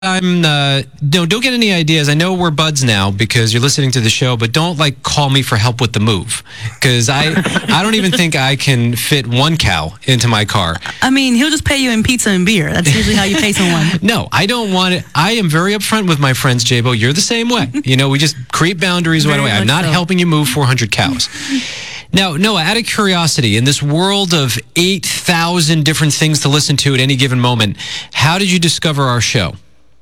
No, don't get any ideas. I know we're buds now because you're listening to the show, but don't call me for help with the move because I don't even think I can fit one cow into my car. I mean, he'll just pay you in pizza and beer. That's usually how you pay someone. No, I don't want it. I am very upfront with my friends, J-Bo. You're the same way. We just create boundaries right away. I'm not helping you move 400 cows. Now, Noah, out of curiosity, in this world of 8,000 different things to listen to at any given moment, how did you discover our show?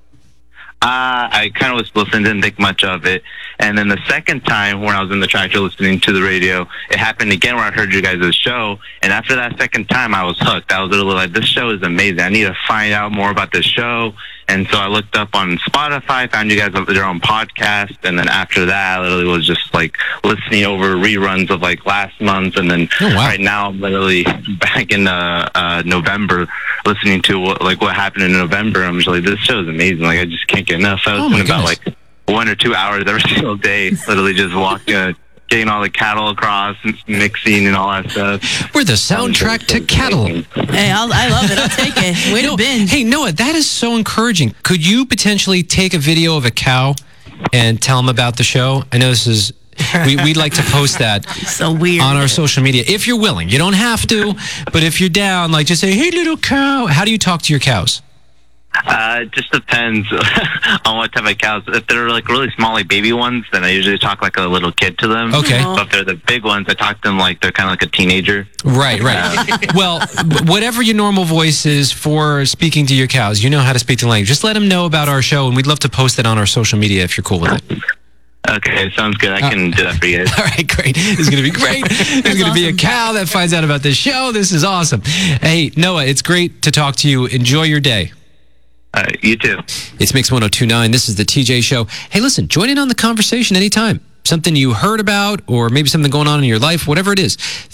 I kind of was listening, didn't think much of it. And then the second time when I was in the tractor listening to the radio, it happened again where I heard you guys' show. And after that second time, I was hooked. I was literally like, this show is amazing. I need to find out more about this show. And so I looked up on Spotify, found you guys their own podcast. And then after that, I literally was just listening over reruns of last month. And then right now, I'm literally back in November listening to what happened in November. I'm just like, this show is amazing. I just can't get enough. I was spending about 1 or 2 hours every single day, literally just walking, getting all the cattle across, mixing and all that stuff. We're the soundtrack to cattle. Hey, I love it. I'll take it. Way to binge. Hey, Noah, that is so encouraging. Could you potentially take a video of a cow and tell them about the show? I know this is... We'd like to post that so weird on our social media if you're willing. You don't have to, but if you're down, just say, hey, little cow. How do you talk to your cows? It just depends on what type of cows. If they're really small, baby ones, then I usually talk like a little kid to them. Okay. But if they're the big ones, I talk to them like they're kind of like a teenager. Right. Well, whatever your normal voice is for speaking to your cows, you know how to speak the language. Just let them know about our show, and we'd love to post it on our social media if you're cool with it. Okay, sounds good. I can do that for you guys. All right, great. This is going to be great. There's going to be a cow that finds out about this show. This is awesome. Hey, Noah, it's great to talk to you. Enjoy your day. You too. It's Mix 1029. This is the TJ Show. Hey, listen, join in on the conversation anytime. Something you heard about or maybe something going on in your life, whatever it is.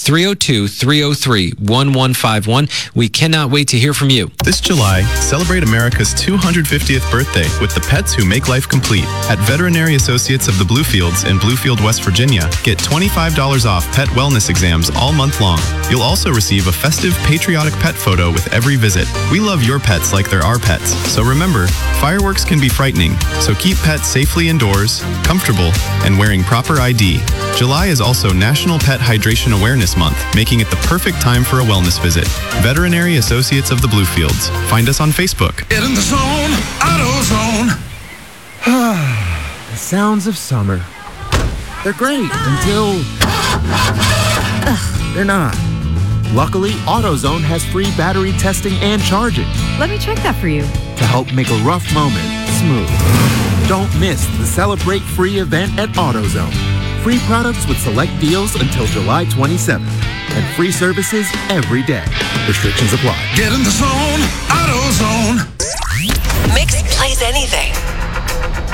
302-303-1151. We cannot wait to hear from you. This July, celebrate America's 250th birthday with the pets who make life complete. At Veterinary Associates of the Bluefields in Bluefield, West Virginia, get $25 off pet wellness exams all month long. You'll also receive a festive, patriotic pet photo with every visit. We love your pets like they're our pets. So remember, fireworks can be frightening, so keep pets safely indoors, comfortable, and wearing proper ID. July is also National Pet Hydration Awareness Month, making it the perfect time for a wellness visit. Veterinary Associates of the Bluefields. Find us on Facebook. Get in the zone, AutoZone. The sounds of summer. They're great until... they're not. Luckily, AutoZone has free battery testing and charging. Let me check that for you. To help make a rough moment smooth. Don't miss the Celebrate Free event at AutoZone. Free products with select deals until July 27th. And free services every day. Restrictions apply. Get in the zone,